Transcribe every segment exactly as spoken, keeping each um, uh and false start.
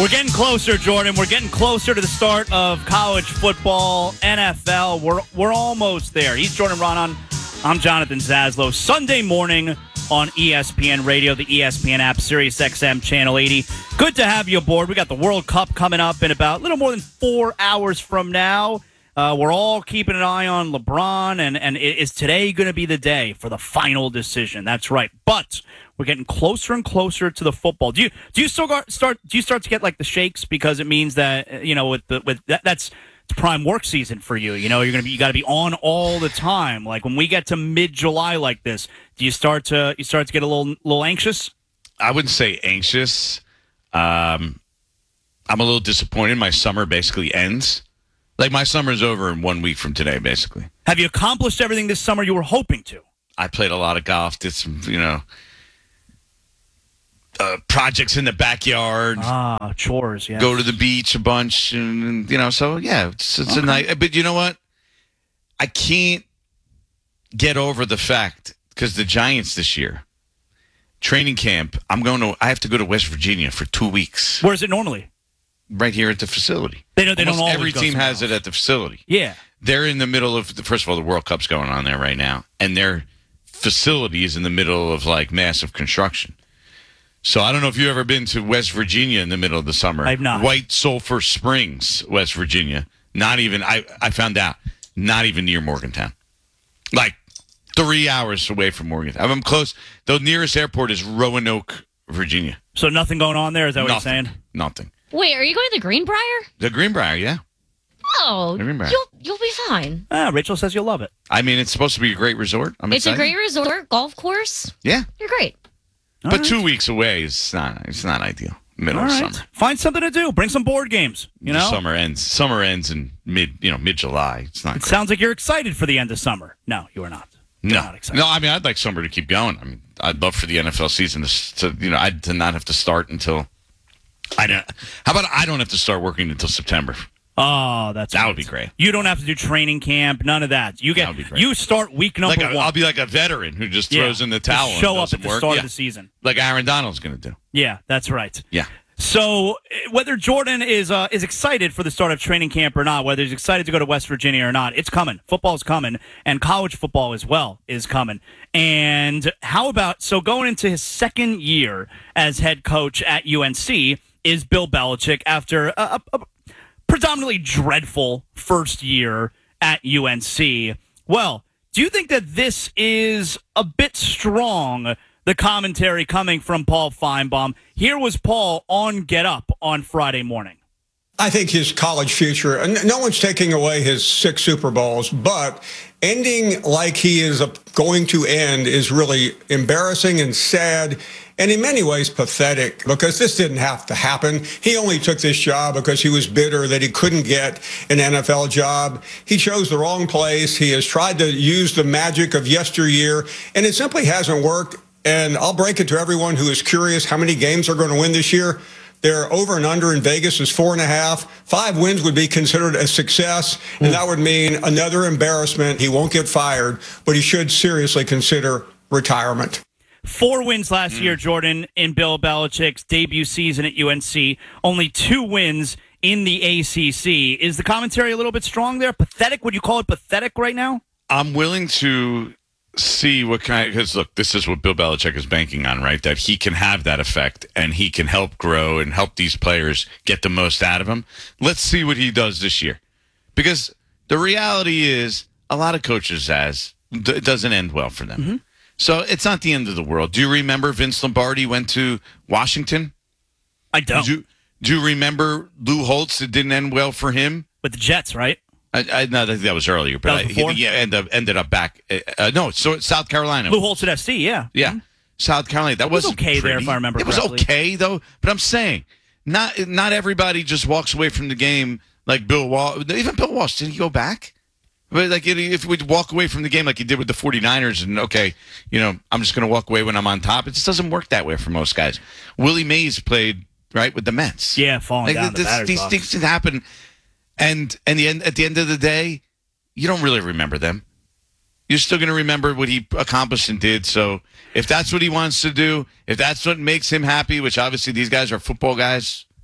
We're getting closer, Jordan. We're getting closer to the start of college football, N F L. We're we're almost there. He's Jordan Ronan. I'm Jonathan Zaslow. Sunday morning on E S P N Radio, the E S P N app, Sirius X M Channel eighty. Good to have you aboard. We got the World Cup coming up in about a little more than four hours from now. Uh, we're all keeping an eye on LeBron, and, and is today going to be the day for the final decision? That's right. But we're getting closer and closer to the football. Do you do you still got, start do you start to get like the shakes because it means that you know with the with that, that's it's prime work season for you. You know you're gonna be you got to be on all the time. Like when we get to mid July like this, do you start to you start to get a little little anxious? I wouldn't say anxious. Um, I'm a little disappointed. My summer basically ends. Like, my summer's over in one week from today, basically. Have you accomplished everything this summer you were hoping to? I played a lot of golf, did some, you know, uh, projects in the backyard. Ah, chores, yeah. Go to the beach a bunch, and, and you know, so, yeah, it's, it's okay. a night. But you know what? I can't get over the fact, because the Giants this year, training camp, I'm going to, I have to go to West Virginia for two weeks. Where is it normally? Right here at the facility. They don't. They Almost don't always every go team has else. it at the facility. Yeah, they're in the middle of the, first of all, the World Cup's going on there right now, and their facility is in the middle of like massive construction. So I don't know if you've ever been to West Virginia in the middle of the summer. I've not. White Sulphur Springs, West Virginia. Not even. I I found out. Not even near Morgantown. Like three hours away from Morgantown. I'm close. The nearest airport is Roanoke, Virginia. So nothing going on there. Is that what Nothing. you're saying? Nothing. Wait, are you going to the Greenbrier? The Greenbrier, yeah. Oh, The Greenbrier. you'll you'll be fine. Ah, Rachel says you'll love it. I mean, it's supposed to be a great resort. I'm It's excited. a great resort, golf course. Yeah, You're great. All but right. two weeks away is not. It's not ideal. Middle All of right. summer. Find something to do. Bring some board games. You The know. summer ends. Summer ends in mid. You know, mid July. It's not. It great. sounds like you're excited for the end of summer. No, you are not. You're No, not excited. no. I mean, I'd like summer to keep going. I mean, I'd love for the N F L season to, to you know, I'd to not have to start until. I don't. How about I don't have to start working until September? Oh, that's That right. would be great. You don't have to do training camp. None of that. You That get. would be great. You start week number Like a, one. I'll be like a veteran who just Yeah. throws in the Just towel. show and up doesn't at the work. start Yeah. of the season. Like Aaron Donald's going to do. Yeah, that's right. Yeah. So eh, whether Jordan is uh, is excited for the start of training camp or not, whether he's excited to go to West Virginia or not, it's coming. Football's coming, and college football as well is coming. And how about so going into his second year as head coach at U N C is Bill Belichick after a, a, a predominantly dreadful first year at U N C. Well, do you think that this is a bit strong? The commentary coming from Paul Feinbaum. Here was Paul on Get Up on Friday morning. I think his college future, and no one's taking away his six Super Bowls, but ending like he is going to end is really embarrassing and sad and in many ways pathetic because this didn't have to happen. He only took this job because he was bitter that he couldn't get an N F L job. He chose the wrong place. He has tried to use the magic of yesteryear, and it simply hasn't worked. And I'll break it to everyone who is curious how many games are going to win this year. Their over and under in Vegas is four and a half. Five wins would be considered a success, and that would mean another embarrassment. He won't get fired, but he should seriously consider retirement. Four wins last mm. year, Jordan, in Bill Belichick's debut season at U N C. Only two wins in the A C C. Is the commentary a little bit strong there? Pathetic? Would you call it pathetic right now? I'm willing to see what kind, because look, this is what Bill Belichick is banking on, right? That he can have that effect and he can help grow and help these players get the most out of them. Let's see what he does this year. Because the reality is a lot of coaches, as it doesn't end well for them. Mm-hmm. So it's not the end of the world. Do you remember Vince Lombardi went to Washington? I don't. Do you, do you remember Lou Holtz? It didn't end well for him. With the Jets, right? I, I no, that, that was earlier, but That was I, he, yeah, ended up, ended up back. Uh, no, so South Carolina. Lou Holtz at F C, yeah. Yeah, Mm-hmm. South Carolina. That it was wasn't okay pretty. there, if I remember It correctly. was okay, though. But I'm saying, not not everybody just walks away from the game like Bill Walsh. Even Bill Walsh, did he go back? But like, if we walk away from the game like he did with the 49ers and, okay, you know, I'm just going to walk away when I'm on top. It just doesn't work that way for most guys. Willie Mays played, right, with the Mets. Yeah, falling like, down this, the batter's These box. things happen. And, and the end, at the end of the day, you don't really remember them. You're still going to remember what he accomplished and did. So if that's what he wants to do, if that's what makes him happy, which obviously these guys are football guys,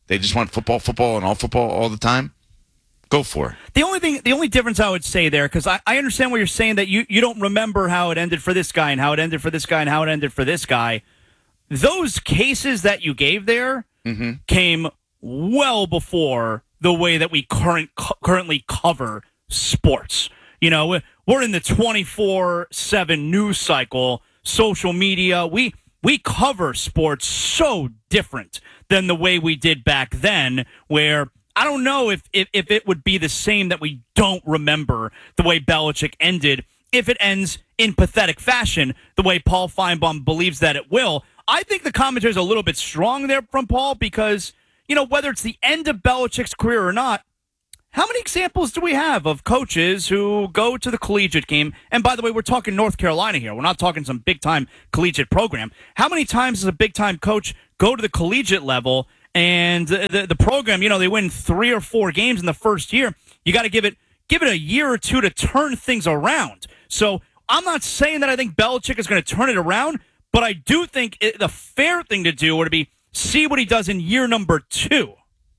They just want football, football, and all football all the time. Go for it. The only thing, the only difference I would say there, because I, I understand what you're saying, that you, you don't remember how it ended for this guy and how it ended for this guy and how it ended for this guy. Those cases that you gave there mm-hmm. came well before the way that we current currently cover sports. You know, we're in the twenty-four seven news cycle, social media. We we cover sports so different than the way we did back then, where I don't know if, if, if it would be the same that we don't remember the way Belichick ended, if it ends in pathetic fashion, the way Paul Feinbaum believes that it will. I think the commentary is a little bit strong there from Paul because, you know, whether it's the end of Belichick's career or not, how many examples do we have of coaches who go to the collegiate game? And by the way, we're talking North Carolina here. We're not talking some big-time collegiate program. How many times does a big-time coach go to the collegiate level and the, the, the program, you know, they win three or four games in the first year? You got to give it give it a year or two to turn things around. So I'm not saying that I think Belichick is going to turn it around, but I do think it, the fair thing to do would be see what he does in year number two.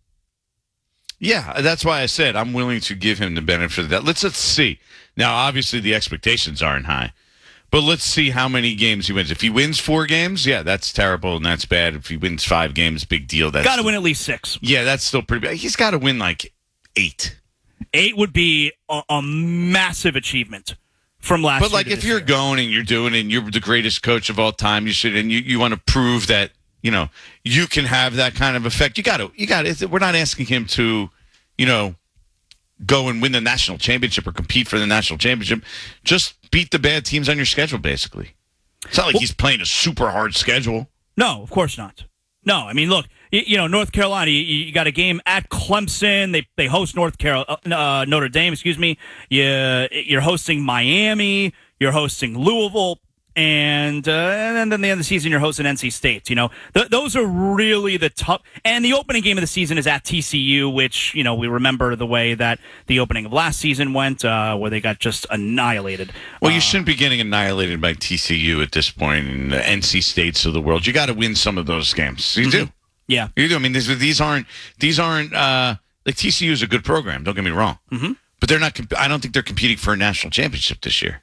Yeah, that's why I said I'm willing to give him the benefit of that. Let's let's see. Now, obviously, the expectations aren't high, but let's see how many games he wins. If he wins four games, yeah, that's terrible and that's bad. If he wins five games, big deal. That's got to win at least six. Yeah, that's still pretty bad. He's got to win like eight. Eight would be a, a massive achievement from last year. But like, if you're year. going and you're doing it, and you're the greatest coach of all time, you should, and you, you want to prove that, you know, you can have that kind of effect. You got to, you got to. We're not asking him to, you know, go and win the national championship or compete for the national championship. Just beat the bad teams on your schedule, basically. It's not like well, he's playing a super hard schedule. No, of course not. No, I mean, look, you, you know, North Carolina, you, you got a game at Clemson. They they host North Carolina, uh, Notre Dame, excuse me. You, you're hosting Miami. You're hosting Louisville. And, uh, and then the end of the season, you're hosting N C State. You know, Th- those are really the tough. And the opening game of the season is at T C U, which, you know, we remember the way that the opening of last season went, uh, where they got just annihilated. Well, you uh, shouldn't be getting annihilated by T C U at this point in the N C States of the world. You got to win some of those games. You mm-hmm. do. Yeah. You do. I mean, these, these aren't, these aren't, uh, like T C U is a good program. Don't get me wrong. Mm-hmm. But they're not, I don't think they're competing for a national championship this year.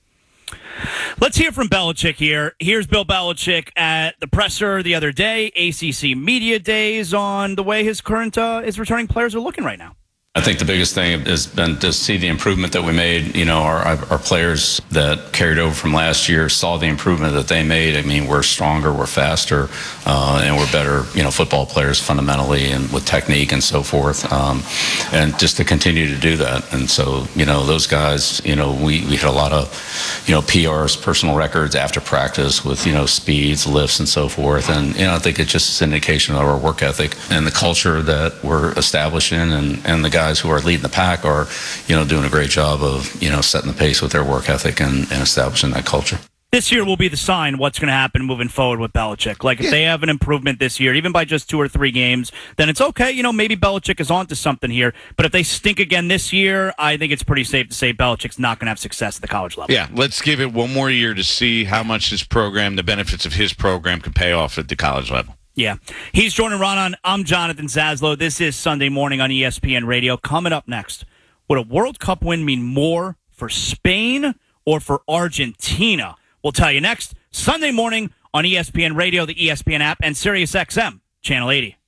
Let's hear from Belichick here. Here's Bill Belichick at the presser the other day, A C C Media Days, on the way his current uh, his returning players are looking right now. I think the biggest thing has been to see the improvement that we made. You know, our our players that carried over from last year saw the improvement that they made. I mean, we're stronger, we're faster, uh, and we're better, you know, football players fundamentally and with technique and so forth. Um, and just to continue to do that. And so, you know, those guys, you know, we, we had a lot of, you know, P Rs, personal records after practice with, you know, speeds, lifts, and so forth. And, you know, I think it's just an indication of our work ethic and the culture that we're establishing, and, and the guys who are leading the pack are, you know, doing a great job of, you know, setting the pace with their work ethic and, and establishing that culture. This year will be the sign what's going to happen moving forward with Belichick. Like, if yeah. they have an improvement this year, even by just two or three games, then it's okay. You know, maybe Belichick is onto something here. But if they stink again this year, I think it's pretty safe to say Belichick's not going to have success at the college level. Yeah, let's give it one more year to see how much his program, the benefits of his program, can pay off at the college level. Yeah. He's Jordan Ronan. I'm Jonathan Zaslow. This is Sunday Morning on E S P N Radio. Coming up next, would a World Cup win mean more for Spain or for Argentina? We'll tell you next, Sunday morning on E S P N Radio, the E S P N app, and Sirius X M, Channel eighty.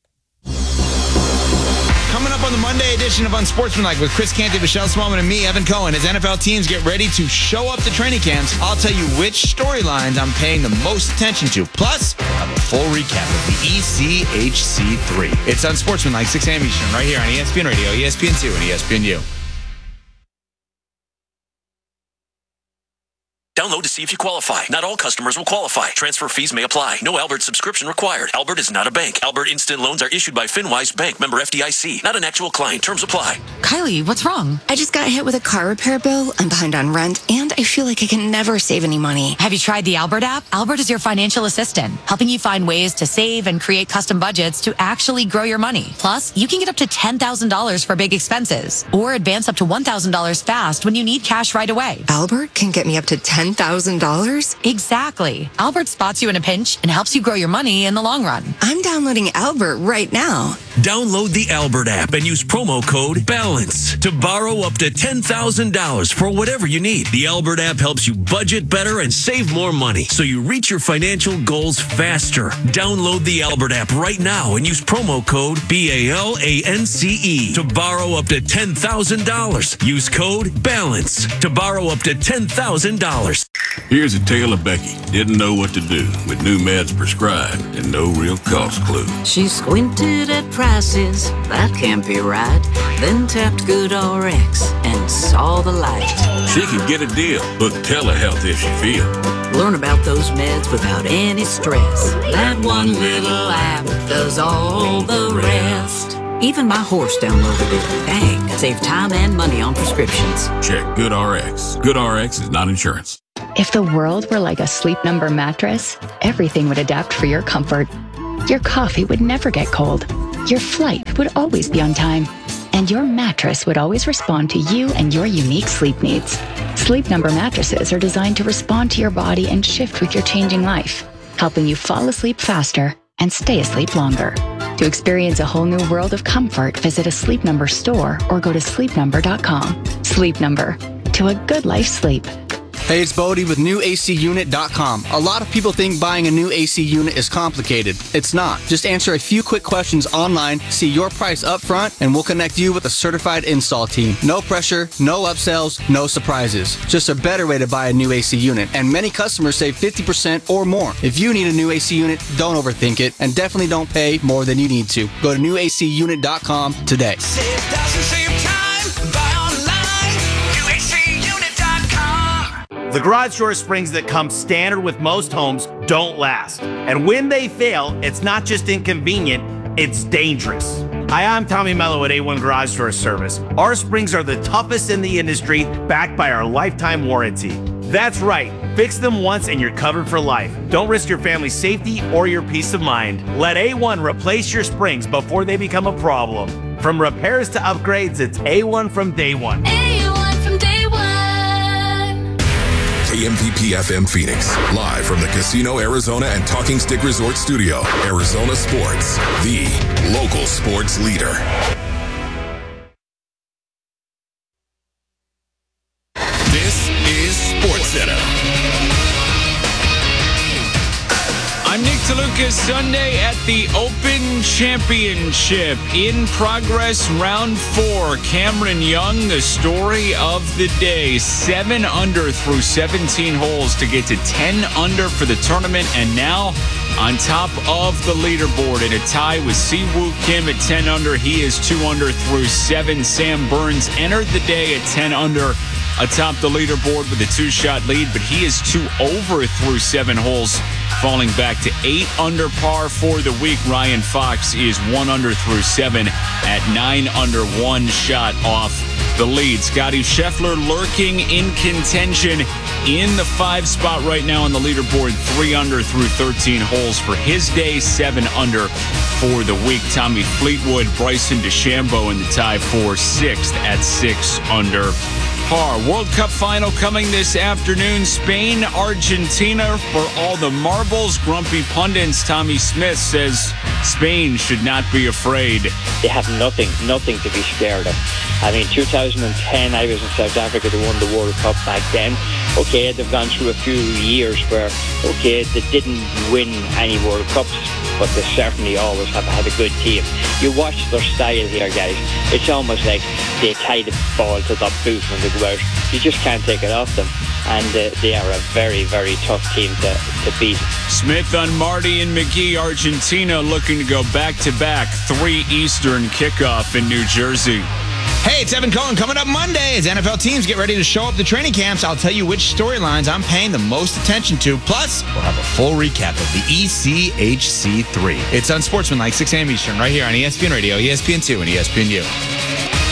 Coming up on the Monday edition of Unsportsmanlike with Chris Canty, Michelle Smallman, and me, Evan Cohen, as N F L teams get ready to show up to training camps, I'll tell you which storylines I'm paying the most attention to. Plus, I have a full recap of the E C H C three. It's Unsportsmanlike, six a.m. Eastern, right here on E S P N Radio, E S P N two, and E S P N U. Download to see if you qualify. Not all customers will qualify. Transfer fees may apply. No Albert subscription required. Albert is not a bank. Albert Instant Loans are issued by FinWise Bank, member F D I C. Not an actual client. Terms apply. Kylie, what's wrong? I just got hit with a car repair bill. I'm behind on rent, and I feel like I can never save any money. Have you tried the Albert app? Albert is your financial assistant, helping you find ways to save and create custom budgets to actually grow your money. Plus, you can get up to ten thousand dollars for big expenses, or advance up to one thousand dollars fast when you need cash right away. Albert can get me up to ten thousand dollars? Exactly. Albert spots you in a pinch and helps you grow your money in the long run. I'm downloading Albert right now. Download the Albert app and use promo code BALANCE to borrow up to ten thousand dollars for whatever you need. The Albert app helps you budget better and save more money so you reach your financial goals faster. Download the Albert app right now and use promo code B A L A N C E to borrow up to ten thousand dollars. Use code BALANCE to borrow up to ten thousand dollars. Here's a tale of Becky. Didn't know what to do with new meds prescribed and no real cost clue. She squinted at prices, that can't be right. Then tapped GoodRx and saw the light. She could get a deal, book telehealth if she feels. Learn about those meds without any stress. That one little app does all the rest. Even my horse downloaded it. Dang, save time and money on prescriptions. Check GoodRx. GoodRx is not insurance. If the world were like a Sleep Number mattress, everything would adapt for your comfort. Your coffee would never get cold. Your flight would always be on time. And your mattress would always respond to you and your unique sleep needs. Sleep Number mattresses are designed to respond to your body and shift with your changing life, helping you fall asleep faster and stay asleep longer. To experience a whole new world of comfort, visit a Sleep Number store or go to sleep number dot com. Sleep Number. To a good life sleep. Hey, it's Bodie with new A C unit dot com. A lot of people think buying a new A C unit is complicated. It's not. Just answer a few quick questions online, see your price up front, and we'll connect you with a certified install team. No pressure, no upsells, no surprises. Just a better way to buy a new A C unit. And many customers save fifty percent or more. If you need a new A C unit, don't overthink it, and definitely don't pay more than you need to. Go to new A C unit dot com today. Save thousands, save time, buy online, new A C unit dot com. The garage door springs that come standard with most homes don't last. And when they fail, it's not just inconvenient, it's dangerous. Hi, I'm Tommy Mello at A one Garage Door Service. Our springs are the toughest in the industry, backed by our lifetime warranty. That's right, fix them once and you're covered for life. Don't risk your family's safety or your peace of mind. Let A one replace your springs before they become a problem. From repairs to upgrades, it's A one from day one. A one from day one. K M P P F M Phoenix, live from the Casino Arizona and Talking Stick Resort Studio. Arizona Sports, the local sports leader. This is SportsCenter. I'm Nick DeLuca. Sunday at the Open Championship. In progress, round four. Cameron Young, the story of the day. Seven under through seventeen holes to get to ten under for the tournament. And now on top of the leaderboard in a tie with Si-Woo Kim at ten under. He is two under through seven. Sam Burns entered the day at ten under atop the leaderboard with a two-shot lead, but he is two over through seven holes, falling back to eight under par for the week. Ryan Fox is one under through seven at nine under, one shot off the lead. Scotty Scheffler lurking in contention in the five spot right now on the leaderboard, three under through thirteen holes for his day, seven under for the week. Tommy Fleetwood, Bryson DeChambeau in the tie for sixth at six under par. World Cup final coming this afternoon. Spain, Argentina for all the marbles. Grumpy pundits Tommy Smith says Spain should not be afraid. They have nothing, nothing to be scared of. I mean, two thousand ten, I was in South Africa. They won the World Cup back then. Okay, they've gone through a few years where, okay, they didn't win any World Cups, but they certainly always have had a good team. You watch their style here, guys. It's almost like they tie the ball to their boot when they go out. You just can't take it off them. And uh, they are a very, very tough team to, to beat. Smith on Marty and McGee. Argentina looking to go back-to-back. three Eastern kickoff in New Jersey. Hey, it's Evan Cohen. Coming up Monday as N F L teams get ready to show up the training camps, I'll tell you which storylines I'm paying the most attention to. Plus, we'll have a full recap of the E C H C three. It's Unsportsmanlike, six a.m. Eastern, right here on E S P N Radio, E S P N two, and E S P N U.